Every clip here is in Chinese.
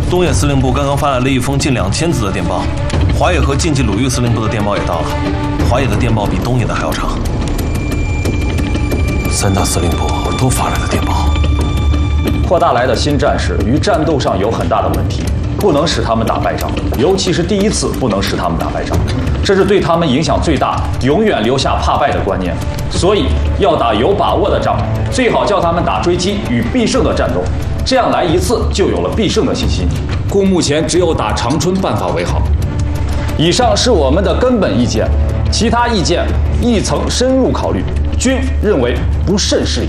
东野司令部刚刚发来了一封近2000字的电报，华野和晋冀鲁豫司令部的电报也到了。华野的电报比东野的还要长。3大司令部都发来了电报。 扩大来的新战士与战斗上有很大的问题，不能使他们打败仗，尤其是第一次不能使他们打败仗，这是对他们影响最大，永远留下怕败的观念。所以要打有把握的仗，最好叫他们打追击与必胜的战斗，这样来一次就有了必胜的信心。故目前只有打长春办法为好。以上是我们的根本意见，其他意见亦曾深入考虑，均认为不甚适宜。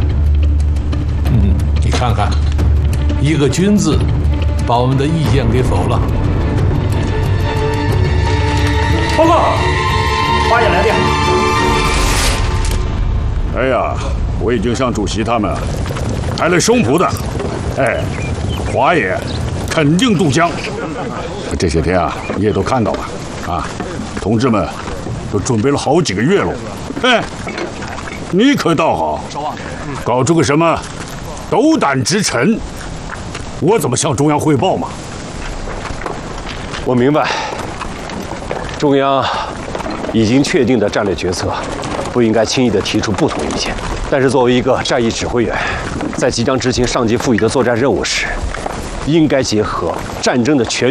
你看看，一个“均”字，把我们的意见给否了。 报告，华野来电。 哎呀，我已经向主席他们开了胸脯的，华野肯定渡江。这些天啊，你也都看到了啊，同志们都准备了好几个月了。你可倒好，搞出个什么斗胆之臣，我怎么向中央汇报嘛？ 我明白，中央已经确定的战略决策，不应该轻易地提出不同意见。但是作为一个战役指挥员，在即将执行上级赋予的作战任务时，应该结合战争的全